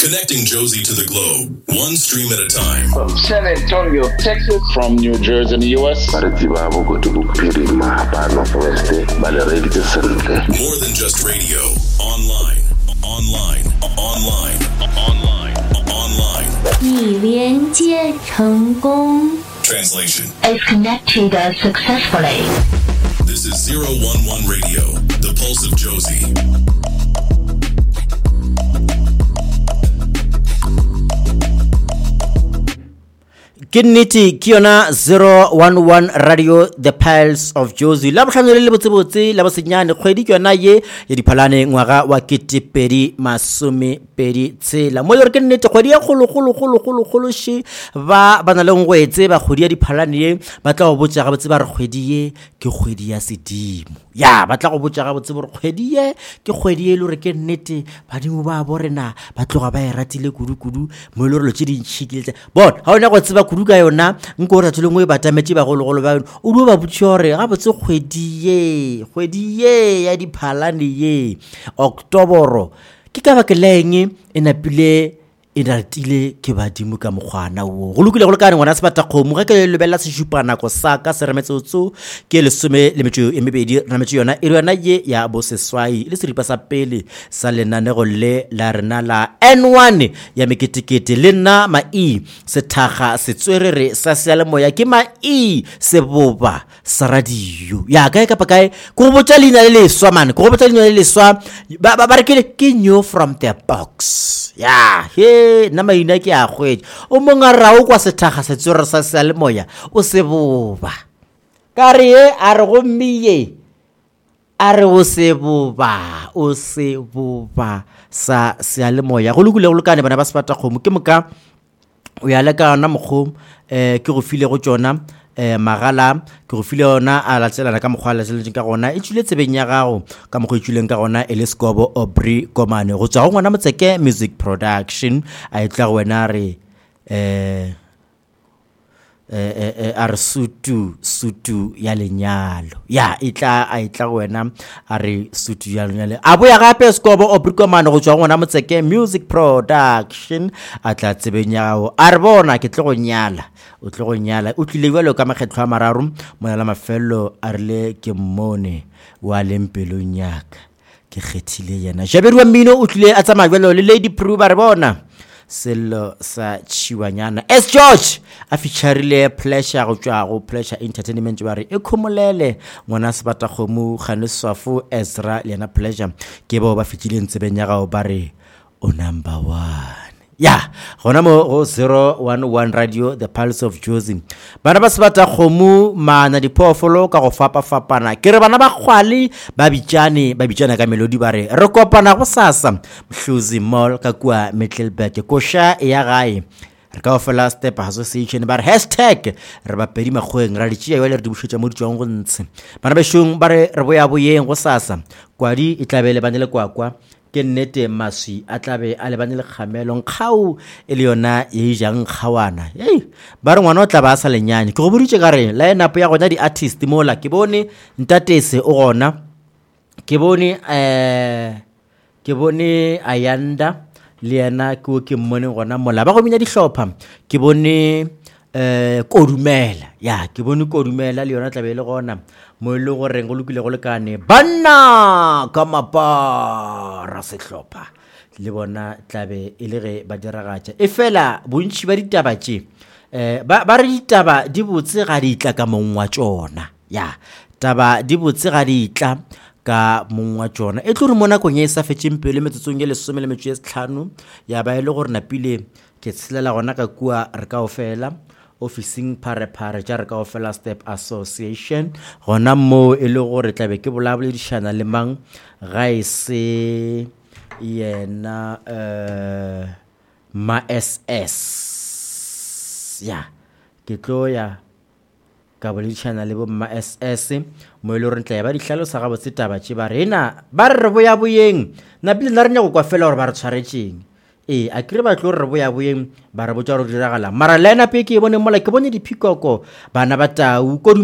Connecting Josie to the globe, one stream at a time. From San Antonio, Texas. From New Jersey in the U.S. More than just radio. Online. Translation. Is connected successfully. This is 011 Radio, the pulse of Josie. Kinniti Kiona 011 Radio, the Pulse of Josie. La botlhamelo le botsebotse la bosenyane kgwedi ke yona ye ya diphalane ngwaga wa 2020 mo le ke nnete kgwedi ya kholo shi ba na le ngwetse ba kgwedi ya diphalane ye ba tla go botsa ga botse ba re kgwedi ye ke kgwedi ya sedimo ya ba tla go botsa ga botse ba re kgwedi ye ke kgwedi ye le re ke nnete badimo ba borena ba tloga ba e ratile kudu mo le re lo tshedi ntshikile bon ha ona go tseba ka yona nko re tshole ngwe batametse ba gologolo ba o do ba butshore ga botse kgwedi ye ya diphalane ye October ke ka ba ke leng enapile e ratile ke badimo ka mogwana wo go lokile go lekane ngwana se bata kgomo ga ke lebella se shupana ko saka se remetsotso ke le 12 na metso yona e yona ye ya bo seswai le seripa sa pele sa lenanego le la rena la N1 ya meketekete le nna mai sethaga setswerere sa sealemoya ke mai seboba sa radio ya kae ka pakae go botsa lina le leswa man go botsa lina le leswa ba re ke new from the box ya he na maina ke a gwetša o mongara o kwa sethaga setswerere sa sealemoya o seboba kare a re go mmiye a re o seboba sa sealemoya go lokile go lekane bana ba se bata kgomo ke moka o ya le ka na mogom ke go file go tsona magala ke go file ona a latselana ka mogwala tseleng ka gona e tshile tsebeng ya gago ka mogwe tshileng ka gona Eliskobo Aubrey Komane go tswa go ngwana Motseke Music Production a itla go wena re ar sutu ya lenyalo ya itla go wena are sutu ya lenyalo a boya gape Eliskobo Aubrey Komane go tswa go ngwana Motseke Music Production a tla tsebeng ya gago a re bona ke tle go nyala o tle go nyala o tlile bjalo ka makgetlo a mararo mona la mafelo a rile ke mmone wa lempelo nyaka ke kgethile yena Jaberi wa Mmino o tlile a tsamaya bjalo le Lady Prue ba re bona selo sa chiwanyana S George a featurile Pleasure go tswa go Pleasure Entertainment ba re e khomolele ngwana se bata kgomo Khaniswafu Ezra le na Pleasure ke bo ba fitileng tsebeng ya gago ba re o number 1 ya gona mo go 011 Radio, the Pulse of Josie. Bana ba se bata kgomo mana diphoofolo ka go fapana ke re bana ba kgwali ba bitjana ka melodi ba re kopana go sasa Mhluzi Mall ka kwa Middelburg kosha ya gae re ka ofela Step Association ba re #re ba pedi magweng ra ditšea le re di bušetša mo ditswang go ntshe bana ba shong ba re boya boyeng go sasa kwadi e tlabele bana le kwakwa ke nnete maswi a tlabe a lebane le kgamelo nkgau e le yona e jang kgawana ba re ngwana o tla ba sa lenyane ke go boditse ka re line up ya gona di artist mola ke bone Ntatese o gona ke bone Ayanda le yena ke mmone gona mola ba go mina dihlopha ke bone Kodumela ya ke bone Kodumela le yona tlabe le gona mo ile go rengo lokile go lekane banna ka mapara sehlopha le bona tlabe e le ge ba diragatša e fela bontši ba ditaba tše ba re ditaba di botse ga di tla ka mongwa tsona ya taba di botse ga di tla ka mongwa tsona e tlo re mona kong e sa fetšeng pele metsotsong ye 15 ya ba ile gore napile ke tshelela gona ka kua re ka ofela officing pare ja re ka ofela Step Association gona mo e le gore tlabe ke bolabole dishana le mang ga ise yena ma SS ya ke tlo ya ka bolitshana le bo ma SS mo ile gore ntla ba dihlalosa ga botse taba tše ba rena ba re boya boyeng na bile na re nya go kwa fela gore ba re tshwaretseng a kire ba tlo re boya boyeng ba re botsa go diragala mara line up ke bone mola ke bone diphikoko bana ba tau